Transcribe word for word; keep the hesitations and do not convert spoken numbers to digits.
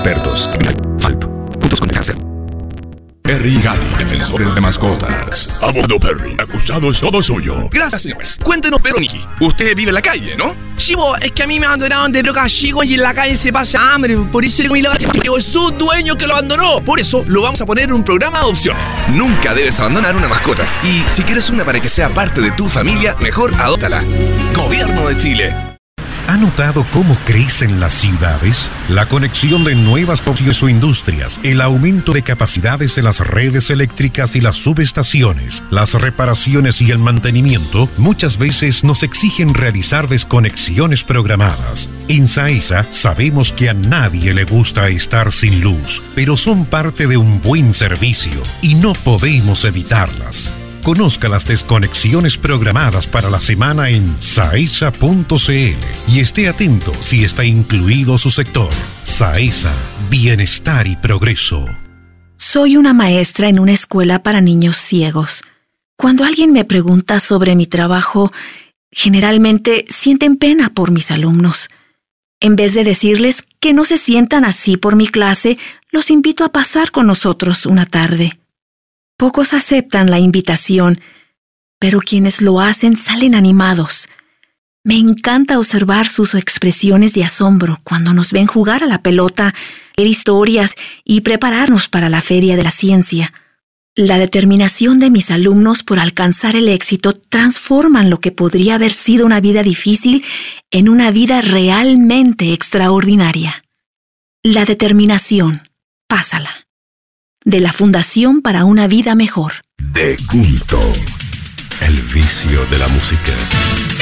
expertos. Falp, juntos contra el cáncer. Perry y Gatti, defensores de mascotas. Abogado Perry, acusado es todo suyo. Gracias, señores. Cuéntenos, Pedro Niki. Usted vive en la calle, ¿no? Sí, bo, es que a mí me abandonaron de broca chico y en la calle se pasa hambre. Por eso le la... Es su dueño que lo abandonó. Por eso lo vamos a poner en un programa de adopción. Nunca debes abandonar una mascota. Y si quieres una para que sea parte de tu familia, mejor adóptala. Gobierno de Chile. ¿Ha notado cómo crecen las ciudades? La conexión de nuevas posiciones o industrias, el aumento de capacidades de las redes eléctricas y las subestaciones, las reparaciones y el mantenimiento muchas veces nos exigen realizar desconexiones programadas. En SAESA sabemos que a nadie le gusta estar sin luz, pero son parte de un buen servicio y no podemos evitarlas. Conozca las desconexiones programadas para la semana en saesa punto c l y esté atento si está incluido su sector. SAESA, bienestar y progreso. Soy una maestra en una escuela para niños ciegos. Cuando alguien me pregunta sobre mi trabajo, generalmente sienten pena por mis alumnos. En vez de decirles que no se sientan así por mi clase, los invito a pasar con nosotros una tarde. Pocos aceptan la invitación, pero quienes lo hacen salen animados. Me encanta observar sus expresiones de asombro cuando nos ven jugar a la pelota, leer historias y prepararnos para la Feria de la Ciencia. La determinación de mis alumnos por alcanzar el éxito transforman lo que podría haber sido una vida difícil en una vida realmente extraordinaria. La determinación, pásala. De la Fundación para una Vida Mejor. De culto. El vicio de la música.